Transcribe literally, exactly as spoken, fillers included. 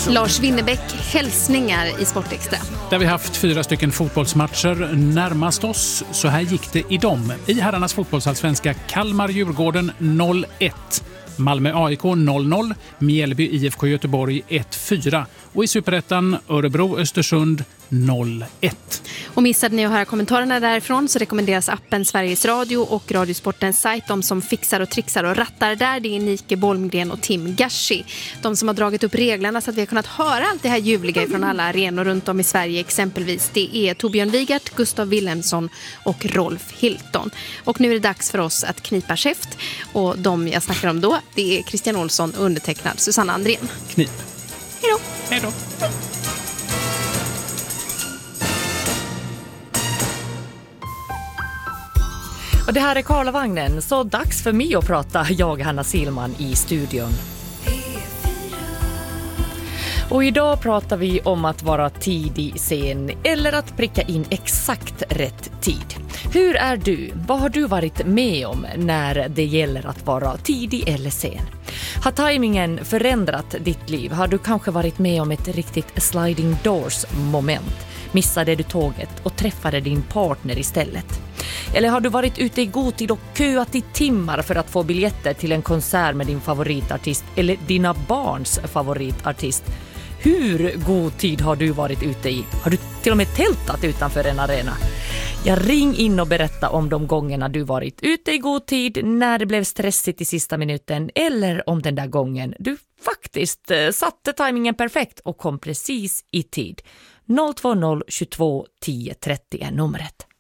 Lars Winnerbäck, hälsningar i Sportextra. Där vi haft fyra stycken fotbollsmatcher närmast oss. Så här gick det i dem. I herrarnas fotbollsallsvenska Kalmar-Djurgården noll ett. Malmö A I K noll noll, Mjällby I F K Göteborg ett fyra och i Superettan Örebro-Östersund noll ett. Och missade ni att höra kommentarerna därifrån så rekommenderas appen Sveriges Radio och Radiosportens sajt. De som fixar och trixar och rattar där, det är Nike Bolmgren och Tim Gashi. De som har dragit upp reglerna så att vi har kunnat höra allt det här ljuvliga från alla arenor runt om i Sverige exempelvis. Det är Torbjörn Wigert, Gustav Wilhelmsson och Rolf Hilton. Och nu är det dags för oss att knipa käft. Och de jag snackar om då, det är Christian Olsson och undertecknad Susanna Andrén. Knip. Hej då. Hej då. Och det här är Karlavagnen, så dags för mig att prata, jag Hanna Silman i studion. Och idag pratar vi om att vara tidig sen eller att pricka in exakt rätt tid. Hur är du? Vad har du varit med om när det gäller att vara tidig eller sen? Har tajmingen förändrat ditt liv? Har du kanske varit med om ett riktigt sliding doors moment? Missade du tåget och träffade din partner istället? Eller har du varit ute i god tid och köat i timmar för att få biljetter till en konsert med din favoritartist eller dina barns favoritartist? Hur god tid har du varit ute i? Har du till och med tältat utanför en arena? Jag ring in och berätta om de gångerna du varit ute i god tid när det blev stressigt i sista minuten eller om den där gången du faktiskt eh, satte tajmingen perfekt och kom precis i tid. noll två noll tjugotvå tio trettio är numret.